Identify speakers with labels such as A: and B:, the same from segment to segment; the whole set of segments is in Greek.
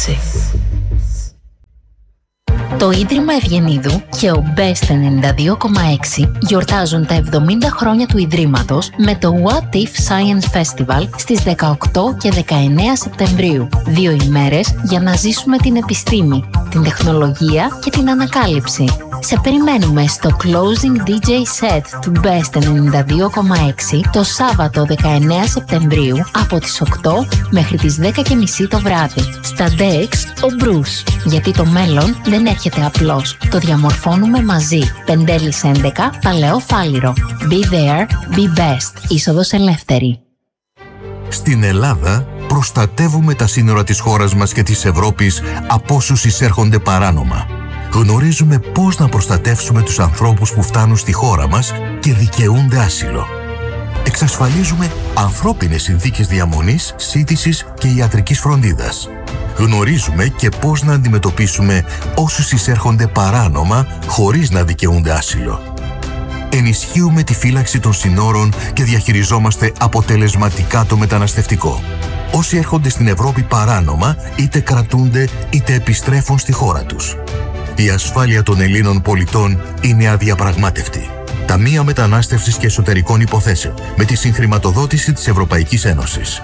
A: Το Ίδρυμα Ευγενίδου και ο Best 92,6 γιορτάζουν τα 70 χρόνια του Ιδρύματος με το What If Science Festival στις 18 και 19 Σεπτεμβρίου. 2 ημέρες για να ζήσουμε την επιστήμη, την τεχνολογία και την ανακάλυψη. Σε περιμένουμε στο Closing DJ Set του Best 92,6 το Σάββατο 19 Σεπτεμβρίου από τις 8 μέχρι τις 10:30 το βράδυ. Στα DEX ο Bruce. Γιατί το μέλλον δεν έρχεται απλώς. Το διαμορφώνουμε μαζί. Πεντέλης 11, Παλαιό Φάληρο. Be there, be best. Είσοδος ελεύθερη.
B: Στην Ελλάδα προστατεύουμε τα σύνορα της χώρας μας και της Ευρώπης από όσους εισέρχονται παράνομα. Γνωρίζουμε πώς να προστατεύσουμε τους ανθρώπους που φτάνουν στη χώρα μας και δικαιούνται άσυλο. Εξασφαλίζουμε ανθρώπινες συνθήκες διαμονής, σύντησης και ιατρικής φροντίδας. Γνωρίζουμε και πώς να αντιμετωπίσουμε όσους εισέρχονται παράνομα χωρίς να δικαιούνται άσυλο. Ενισχύουμε τη φύλαξη των συνόρων και διαχειριζόμαστε αποτελεσματικά το μεταναστευτικό. Όσοι έρχονται στην Ευρώπη παράνομα είτε κρατούνται είτε επιστρέφουν στη χώρα τους. Η ασφάλεια των Ελλήνων πολιτών είναι αδιαπραγμάτευτη. Ταμεία Μετανάστευσης και Εσωτερικών Υποθέσεων με τη συγχρηματοδότηση της Ευρωπαϊκής Ένωσης.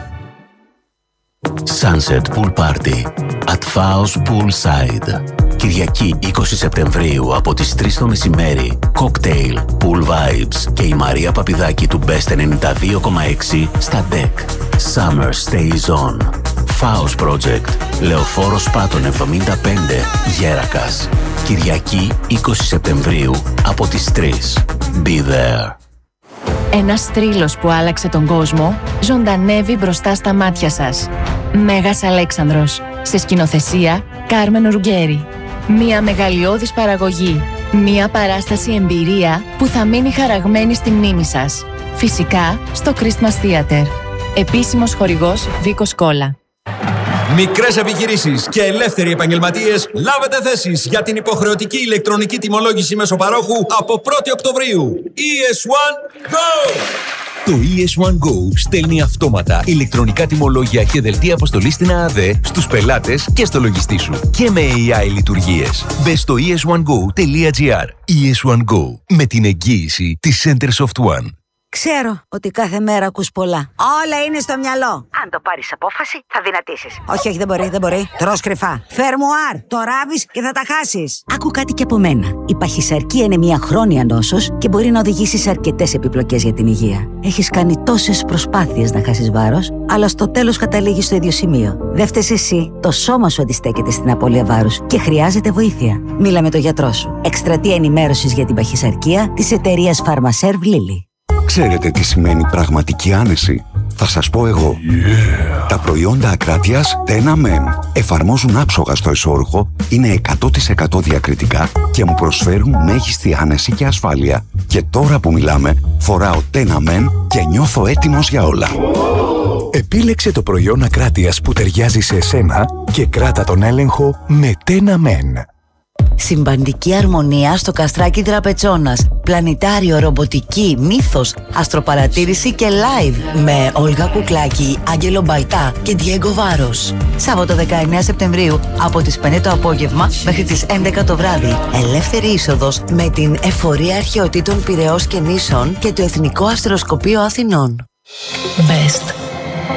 C: Sunset Pool Party at Faos Poolside. Κυριακή 20 Σεπτεμβρίου από τις 3 το μεσημέρι. Cocktail, Pool Vibes και η Μαρία Παπηδάκη του Best 92,6 στα DEC. Summer Stays On. Faos Project. Λεωφόρος Πάτων 75, Γέρακας. Κυριακή 20 Σεπτεμβρίου από τις 3. Be there.
D: Ένας θρύλος που άλλαξε τον κόσμο ζωντανεύει μπροστά στα μάτια σας. Μέγας Αλέξανδρος. Σε σκηνοθεσία Κάρμεν Ρουγκέρι. Μια μεγαλειώδης παραγωγή. Μια παράσταση εμπειρία που θα μείνει χαραγμένη στη μνήμη σας. Φυσικά στο Christmas Theater. Επίσημος χορηγός Βίκος Κόλλα.
E: Μικρές επιχειρήσεις και ελεύθεροι επαγγελματίες, λάβετε θέσεις για την υποχρεωτική ηλεκτρονική τιμολόγηση μέσω-παρόχου από 1η Οκτωβρίου. ES1 Go!
F: Το ES1 Go στέλνει αυτόματα ηλεκτρονικά τιμολόγια και δελτία αποστολής στην ΑΑΔ στους πελάτες και στο λογιστή σου. Και με AI λειτουργίες. Μπες στο es1go.gr. ES1 Go. Με την εγγύηση της Centersoft One.
G: Ξέρω ότι κάθε μέρα ακούς πολλά. Όλα είναι στο μυαλό. Αν το πάρεις απόφαση, θα δυνατήσεις. Όχι, δεν μπορεί. Τρως κρυφά. Φερμουάρ, το ράβεις και θα τα χάσεις. Άκου κάτι και από μένα. Η παχυσαρκία είναι μια χρόνια νόσος και μπορεί να οδηγήσει σε αρκετές επιπλοκές για την υγεία. Έχεις κάνει τόσες προσπάθειες να χάσεις βάρος, αλλά στο τέλος καταλήγεις στο ίδιο σημείο. Δεν φταίς εσύ. Το σώμα σου αντιστέκεται στην απώλεια βάρους και χρειάζεται βοήθεια. Μίλα με τον γιατρό σου. Εκστρατεία ενημέρωσης για την παχυσαρκία της εταιρείας Pharmaserv Lilly.
H: Ξέρετε τι σημαίνει πραγματική άνεση? Θα σας πω εγώ. Τα προϊόντα Ακράτειας Tena Men εφαρμόζουν άψογα στο εσώρουχο, είναι 100% διακριτικά και μου προσφέρουν μέγιστη άνεση και ασφάλεια. Και τώρα που μιλάμε, φοράω Tena Men και νιώθω έτοιμος για όλα.
I: Επίλεξε το προϊόν Ακράτειας που ταιριάζει σε εσένα και κράτα τον έλεγχο με Tena Men.
J: Συμπαντική αρμονία στο Καστράκι Τραπετσόνας. Πλανητάριο, ρομποτική, μύθος, αστροπαρατήρηση και live με Όλγα Κουκλάκη, Άγγελο Μπαλτά και Διέγκο Βάρος. Σάββατο 19 Σεπτεμβρίου από τις 5 το απόγευμα μέχρι τις 11 το βράδυ. Ελεύθερη είσοδος με την Εφορία Αρχαιοτήτων Πειραιώς και Νήσων και το Εθνικό Αστεροσκοπείο Αθηνών.
A: Best